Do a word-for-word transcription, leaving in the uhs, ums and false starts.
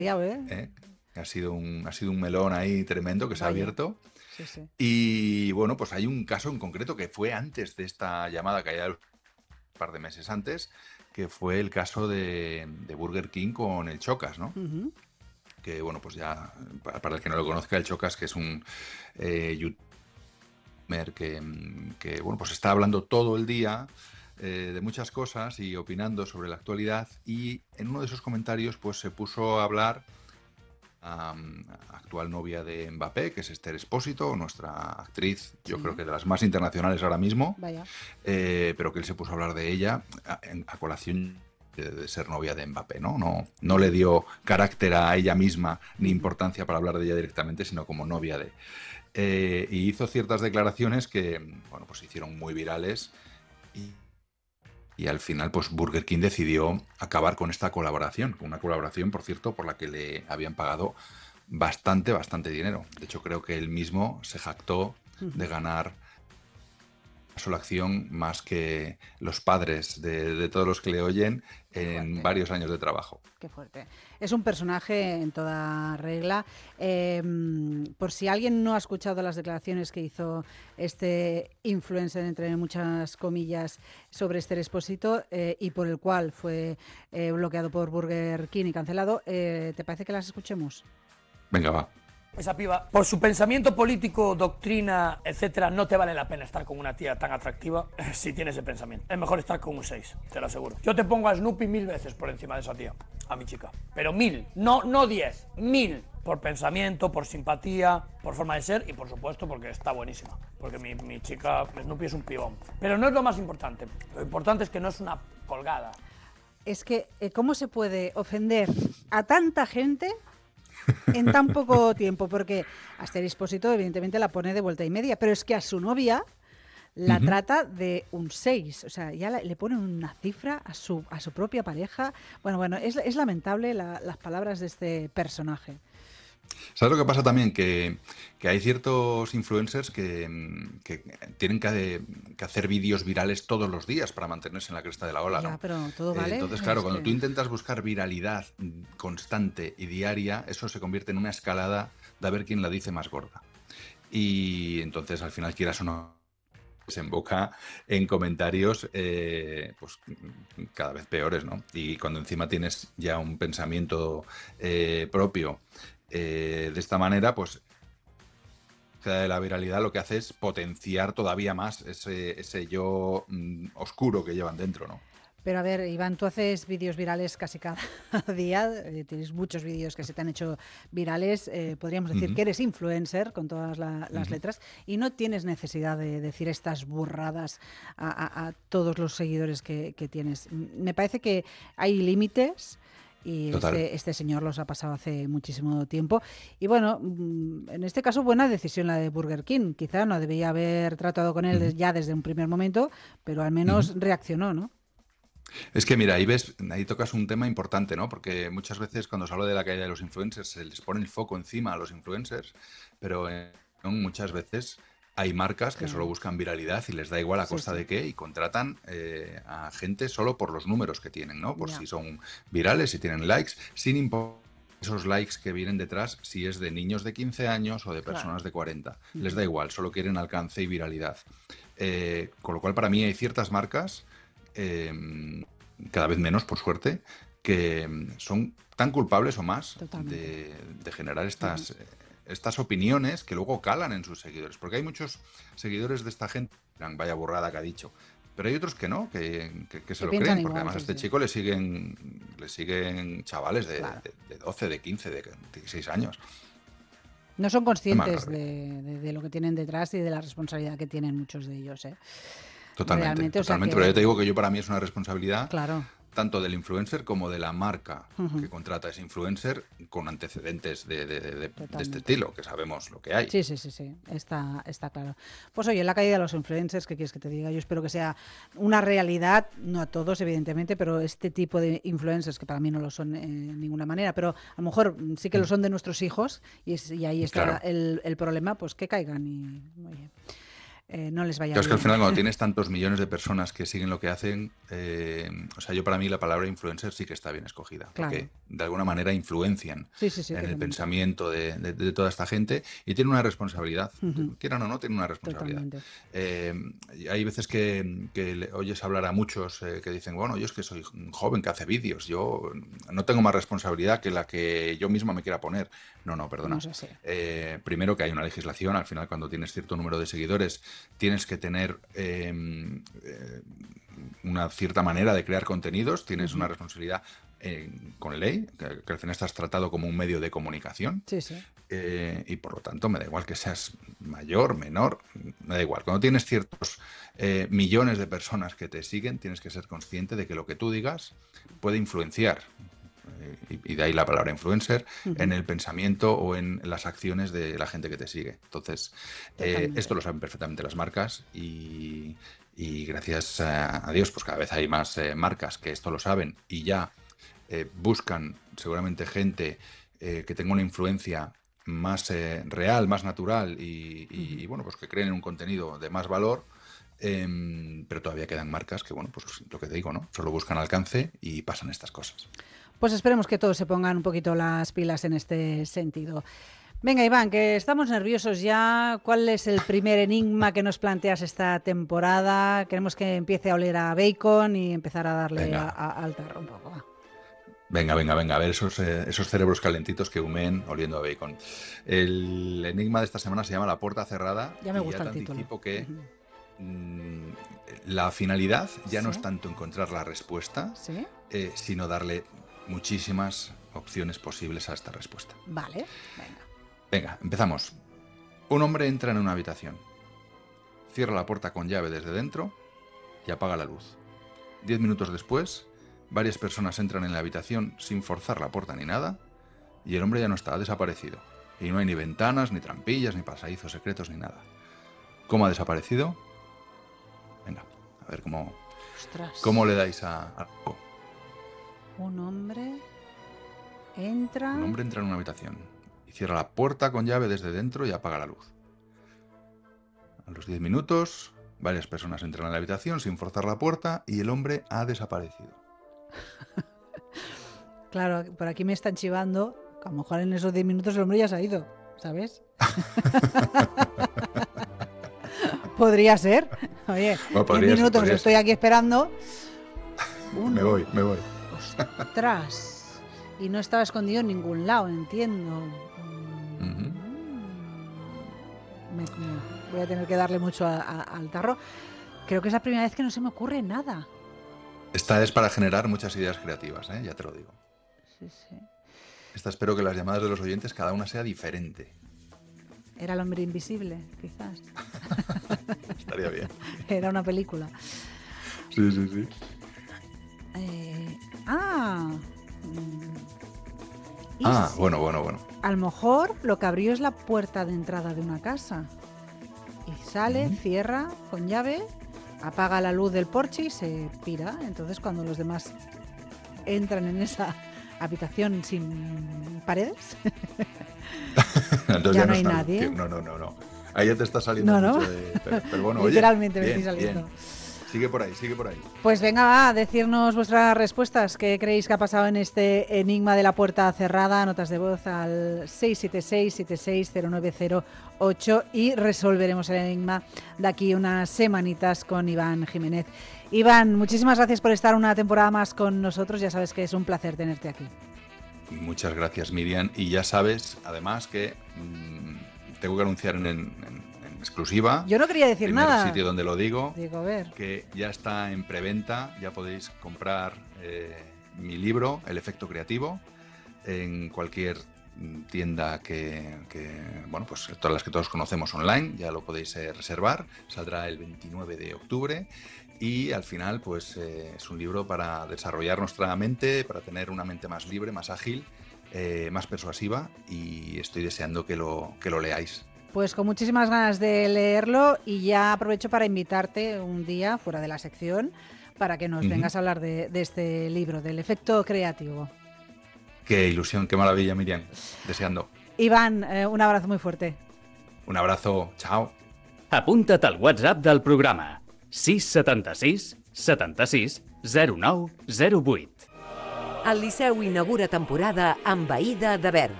¿eh? ¿eh? Ha sido un, ha sido un melón ahí tremendo que se ha Vaya, abierto. sí, sí. Y bueno, pues hay un caso en concreto que fue antes de esta llamada, que hay un par de meses antes, que fue el caso de, de Burger King con el Chocas, ¿no? Ujú. Que bueno, pues ya, para, para el que no lo conozca, el Chocas, que es un eh, youtuber que, que, bueno, pues está hablando todo el día eh, de muchas cosas y opinando sobre la actualidad, y en uno de esos comentarios pues se puso a hablar a actual novia de Mbappé, que es Esther Expósito, nuestra actriz, yo Sí, creo que de las más internacionales ahora mismo, vaya. eh, pero que él se puso a hablar de ella a, a colación de, de ser novia de Mbappé, ¿no? No, no le dio carácter a ella misma ni Ujú. importancia para hablar de ella directamente, sino como novia de. Eh, y hizo ciertas declaraciones que, bueno, pues se hicieron muy virales, y y al final, pues Burger King decidió acabar con esta colaboración, con una colaboración, por cierto, por la que le habían pagado bastante, bastante dinero. De hecho, creo que él mismo se jactó de Ujú. ganar una sola acción más que los padres de, de todos los que le oyen Qué en fuerte. varios años de trabajo. Qué fuerte. Es un personaje en toda regla. Eh, por si alguien no ha escuchado las declaraciones que hizo este influencer, entre muchas comillas, sobre Esther Expósito, eh, y por el cual fue eh, bloqueado por Burger King y cancelado, eh, ¿te parece que las escuchemos? Venga, va. Esa piba, por su pensamiento político, doctrina, etcétera, no te vale la pena estar con una tía tan atractiva si tienes ese pensamiento. Es mejor estar con un seis, te lo aseguro. Yo te pongo a Snoopy mil veces por encima de esa tía, a mi chica. Pero mil, no, no diez, mil. Por pensamiento, por simpatía, por forma de ser y por supuesto porque está buenísima. Porque mi, mi chica Snoopy es un pibón. Pero no es lo más importante. Lo importante es que no es una colgada. Es que, eh, ¿cómo se puede ofender a tanta gente en tan poco tiempo? Porque a Esther Expósito evidentemente la pone de vuelta y media, pero es que a su novia la Ujú. trata de un seis, o sea, ya la, le pone una cifra a su, a su propia pareja. Bueno, bueno, es, es lamentable la, las palabras de este personaje. ¿Sabes lo que pasa también? Que, que hay ciertos influencers que, que tienen que, que hacer vídeos virales todos los días para mantenerse en la cresta de la ola, Ya, ¿no? pero todo Eh, vale, entonces, claro, es cuando que... tú intentas buscar viralidad mm, constante y diaria, eso se convierte en una escalada de a ver quién la dice más gorda. Y entonces, al final, quieras o no, desemboca en comentarios eh, pues cada vez peores, ¿no? Y cuando encima tienes ya un pensamiento eh, propio eh, de esta manera, pues de la viralidad lo que hace es potenciar todavía más ese, ese yo mm, oscuro que llevan dentro, ¿no? Pero a ver, Iván, tú haces vídeos virales casi cada día, eh, tienes muchos vídeos que se te han hecho virales, eh, podríamos decir Ujú, que eres influencer con todas la, las ujú. letras y no tienes necesidad de decir estas burradas a, a, a todos los seguidores que, que tienes. Me parece que hay límites y Total. este, este señor los ha pasado hace muchísimo tiempo. Y bueno, en este caso buena decisión la de Burger King. Quizá no debía haber tratado con él Ujú, ya desde un primer momento, pero al ujú. menos reaccionó, ¿no? Es que mira, ahí ves, ahí tocas un tema importante, ¿no? Porque muchas veces cuando se habla de la caída de los influencers se les pone el foco encima a los influencers, pero eh, no, muchas veces hay marcas que solo Claro. buscan viralidad y les da igual a Sí, costa sí, de qué, y contratan eh, a gente solo por los números que tienen, ¿no? Por ya. si son virales, si tienen likes, sin importar esos likes que vienen detrás, si es de niños de quince años o de Claro. personas de cuarenta. Les Ujú. da igual, solo quieren alcance y viralidad. Eh, con lo cual, para mí hay ciertas marcas, eh, cada vez menos, por suerte, que mm, son tan culpables o más Totalmente. de, de generar Ujú. estas, eh, estas opiniones que luego calan en sus seguidores. Porque hay muchos seguidores de esta gente que dirán, vaya burrada que ha dicho. Pero hay otros que no, que, que- que se Que lo piensan creen, porque igual, además a sí, este sí. chico le siguen, le siguen chavales de, Claro. de, de doce, de quince, de dieciséis años. No son Qué mal conscientes rabia. de, de- de lo que tienen detrás y de la responsabilidad que tienen muchos de ellos, ¿eh? Totalmente, Realmente, o sea totalmente. Pero ya que, te digo que yo, para mí, es una responsabilidad claro. tanto del influencer como de la marca que Ujú. contrata a ese influencer, con antecedentes de, de- de- de este Totalmente. estilo, que sabemos lo que hay. Sí, sí, sí, sí, está, está claro. Pues oye, la caída de los influencers, ¿qué quieres que te diga? Yo espero que sea una realidad, no a todos, evidentemente, pero este tipo de influencers, que para mí no lo son eh, en ninguna manera, pero a lo mejor mm, sí que lo Mm. son de nuestros hijos, y, es- y ahí está Claro. el, el problema, pues que caigan y, oye, eh, no les vaya Claro, es que al bien. final cuando tienes tantos millones de personas que siguen lo que hacen, eh, o sea, yo para mí la palabra influencer sí que está bien escogida, Claro. porque de alguna manera influencian Sí, sí, sí, en el totalmente. pensamiento de, de- de toda esta gente y tienen una responsabilidad, Ujú. quieran o no, tienen una responsabilidad. Totalmente. Eh, y hay veces que, que le oyes hablar a muchos eh, que dicen, bueno, yo es que soy un joven que hace vídeos, yo no tengo más responsabilidad que la que yo misma me quiera poner. No, no, No perdona. es así. Eh, primero que hay una legislación, al final cuando tienes cierto número de seguidores tienes que tener eh, eh, una cierta manera de crear contenidos, tienes Ujú. una responsabilidad eh, con ley, que, que al final estás tratado como un medio de comunicación. Sí, sí. Eh, y por lo tanto me da igual que seas mayor, menor, me da igual. Cuando tienes ciertos eh, millones de personas que te siguen, tienes que ser consciente de que lo que tú digas puede influenciar, eh, y, y de ahí la palabra influencer, Ujú. en el pensamiento o en las acciones de la gente que te sigue. Entonces, eh, Totalmente. esto lo saben perfectamente las marcas y, y gracias a, a Dios, pues cada vez hay más eh, marcas que esto lo saben y ya eh, buscan seguramente gente eh, que tenga una influencia más eh, real, más natural y, y, Ujú. bueno, pues que creen un contenido de más valor, em, pero todavía quedan marcas que, bueno, pues lo que te digo, ¿no? Solo buscan alcance y pasan estas cosas. Pues esperemos que todos se pongan un poquito las pilas en este sentido. Venga, Iván, que estamos nerviosos ya. ¿Cuál es el primer enigma que nos planteas esta temporada? Queremos que empiece a oler a bacon y empezar a darle a, Venga. a, al tarro un poco. Va. Venga, venga, venga, a ver esos, eh, esos cerebros calentitos que humen oliendo a bacon. El enigma de esta semana se llama La puerta cerrada. Ya me y gusta ya el te título. anticipo que Ujú. mm, la finalidad ya no ¿Sí? es tanto encontrar la respuesta, ¿Sí? eh, sino darle muchísimas opciones posibles a esta respuesta. Vale. Venga. Venga, empezamos. Un hombre entra en una habitación, cierra la puerta con llave desde dentro y apaga la luz. Diez minutos después, varias personas entran en la habitación sin forzar la puerta ni nada y el hombre ya no está, ha desaparecido. Y no hay ni ventanas, ni trampillas, ni pasadizos secretos, ni nada. ¿Cómo ha desaparecido? Venga, a ver cómo, Ostras. cómo le dais a... a... Un hombre entra... Un hombre entra en una habitación y cierra la puerta con llave desde dentro y apaga la luz. A los diez minutos, varias personas entran en la habitación sin forzar la puerta y el hombre ha desaparecido. Claro, por aquí me están chivando. A lo mejor en esos diez minutos el hombre ya se ha ido, ¿sabes? Podría ser. Oye, Bueno, diez podría ser, minutos podría estoy ser. aquí esperando. Uno. Me voy, me voy. Ostras. Y no estaba escondido en ningún lado, entiendo. Mm. Ujú. Me- me- voy a tener que darle mucho a- a- al tarro. Creo que es la primera vez que no se me ocurre nada. Esta es para generar muchas ideas creativas, ¿eh? Ya te lo digo. Sí, sí. Esta espero que las llamadas de los oyentes cada una sea diferente. Era el hombre invisible, quizás. Estaría bien. Era una película. Sí, sí, sí. Eh, ah. mm, y Ah, si- bueno, bueno, bueno. A lo mejor lo que abrió es la puerta de entrada de una casa. Y sale, Ujú. cierra con llave, apaga la luz del porche y se pira. Entonces cuando los demás entran en esa habitación sin paredes, Entonces Ya no hay está- nadie. No, no, no, no. Ahí ya te está saliendo No, no. mucho de... Pero, pero bueno, oye, literalmente me bien, estoy saliendo. bien. Sigue por ahí, sigue por ahí. Pues venga, va, a decirnos vuestras respuestas. ¿Qué creéis que ha pasado en este enigma de la puerta cerrada? Notas de voz al seis siete seis, siete seis cero nueve cero ocho y resolveremos el enigma de aquí unas semanitas con Iván Jiménez. Iván, muchísimas gracias por estar una temporada más con nosotros. Ya sabes que es un placer tenerte aquí. Muchas gracias, Miriam. Y ya sabes, además, que mmm, tengo que anunciar en, en, en exclusiva, Yo no quería decir primer nada. sitio donde lo digo, Digo, a ver. que ya está en preventa, ya podéis comprar eh, mi libro, El efecto creativo, en cualquier tienda que, que, bueno, pues todas las que todos conocemos online, ya lo podéis eh, reservar, saldrá el veintinueve de octubre y al final pues eh, es un libro para desarrollar nuestra mente, para tener una mente más libre, más ágil, eh, más persuasiva y estoy deseando que lo, que lo leáis. Pues con muchísimas ganas de leerlo y ya aprovecho para invitarte un día fuera de la sección para que nos Uh-huh. vengas a hablar de, de este libro, del efecto creativo. Qué ilusión, qué maravilla, Miriam. Deseando. Iván, eh, un abrazo muy fuerte. Un abrazo, chao. Apunta't al WhatsApp del programa sis setanta-sis setanta-sis zero nou zero vuit. El Liceu inaugura temporada amb Aïda de Verd.